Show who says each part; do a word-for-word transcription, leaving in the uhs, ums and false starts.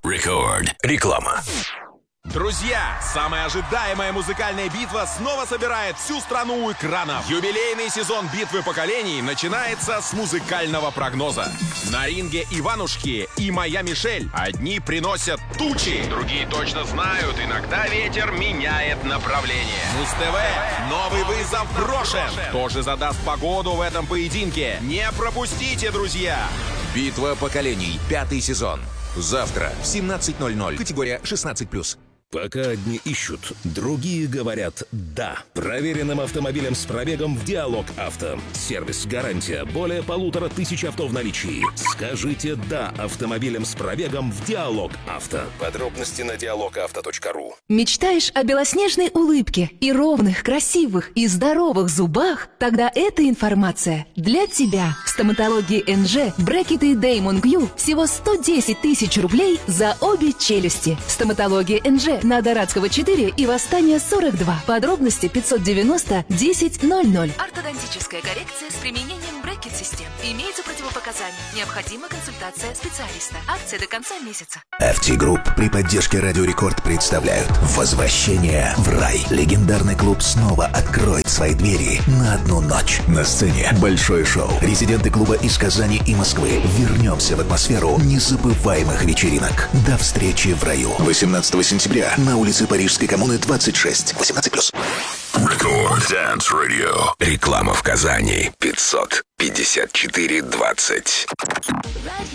Speaker 1: Рекорд. Реклама.
Speaker 2: Друзья, самая ожидаемая музыкальная битва снова собирает всю страну у экранов. Юбилейный сезон битвы поколений начинается с музыкального прогноза. На ринге Иванушки и моя Мишель. Одни приносят тучи, другие точно знают, иногда ветер меняет направление. Муз-ТВ, новый вызов брошен. Кто же задаст погоду в этом поединке? Не пропустите, друзья!
Speaker 3: Битва поколений. Пятый сезон. Завтра в семнадцать ноль ноль. Категория шестнадцать плюс.
Speaker 4: Пока одни ищут, другие говорят «да». Проверенным автомобилем с пробегом в Диалог Авто. Сервис, гарантия, более полутора тысяч авто в наличии. Скажите «да» автомобилем с пробегом в Диалог Авто. Подробности на диалог авто точка ру.
Speaker 5: Мечтаешь о белоснежной улыбке и ровных, красивых и здоровых зубах? Тогда эта информация для тебя. В стоматологии эн жэ брекеты Damon Q всего сто десять тысяч рублей за обе челюсти. Стоматология эн жэ на Дорадского четыре и Восстания сорок два. Подробности пятьсот девяносто десять ноль ноль. Ортодонтическая коррекция с применением брекет-систем. Имеются противопоказания. Необходима консультация специалиста. Акция до конца месяца.
Speaker 1: эф ти Group при поддержке Радио Рекорд представляют «Возвращение в рай». Легендарный клуб снова откроет свои двери на одну ночь. На сцене большое шоу. Резиденты клуба из Казани и Москвы. Вернемся в атмосферу незабываемых вечеринок. До встречи в раю. восемнадцатого сентября на улице Парижской коммуны двадцать шесть. восемнадцать плюс.
Speaker 6: Рекорд Dance Radio. Реклама в Казани. пятьсот пятьдесят четыре двадцать.